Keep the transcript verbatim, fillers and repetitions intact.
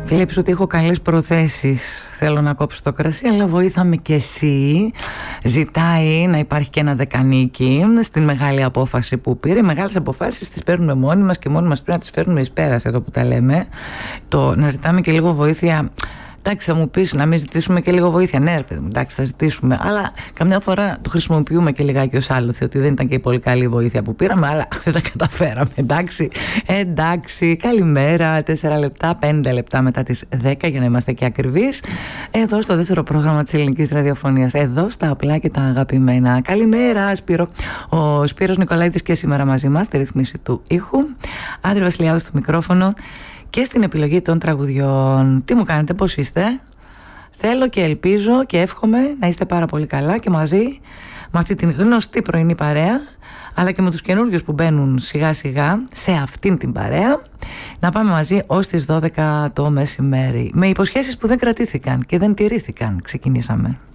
Βλέπεις ότι έχω καλές προθέσεις. Θέλω να κόψω το κρασί, αλλά βοήθαμε κι εσύ. Ζητάει να υπάρχει και ένα δεκανίκι στην μεγάλη απόφαση που πήρε. Οι μεγάλες αποφάσεις τις παίρνουμε μόνοι μας και μόνοι μας πρέπει να τις φέρνουμε εις πέρας, εδώ που τα λέμε. Το να ζητάμε και λίγο βοήθεια. Εντάξει, θα μου πεις να μην ζητήσουμε και λίγο βοήθεια. Ναι, ρε παιδί μου, εντάξει, θα ζητήσουμε. Αλλά καμιά φορά το χρησιμοποιούμε και λιγάκι ως άλοθη, ότι δεν ήταν και η πολύ καλή βοήθεια που πήραμε, αλλά δεν τα καταφέραμε. Εντάξει, εντάξει. Καλημέρα. Τέσσερα λεπτά, πέντε λεπτά μετά τις δέκα, για να είμαστε και ακριβείς. Εδώ στο δεύτερο πρόγραμμα της ελληνικής ραδιοφωνίας. Εδώ στα απλά και τα αγαπημένα. Καλημέρα, Σπύρο. Ο Σπύρος Νικολαίδης και σήμερα μαζί μας, στη ρύθμιση του ήχου. Άντρη Βασιλιάδου στο μικρόφωνο. Και στην επιλογή των τραγουδιών. Τι μου κάνετε, πώς είστε? Θέλω και ελπίζω και εύχομαι να είστε πάρα πολύ καλά και μαζί με αυτή την γνωστή πρωινή παρέα, αλλά και με τους καινούριους που μπαίνουν σιγά σιγά σε αυτήν την παρέα, να πάμε μαζί ως τις δώδεκα το μεσημέρι, με υποσχέσεις που δεν κρατήθηκαν και δεν τηρήθηκαν. Ξεκινήσαμε.